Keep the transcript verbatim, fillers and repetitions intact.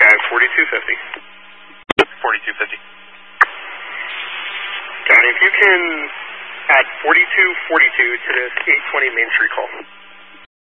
Drive, forty-two fifty. forty-two fifty. Johnny, if you can add forty-two forty-two to this eight twenty Main Street call.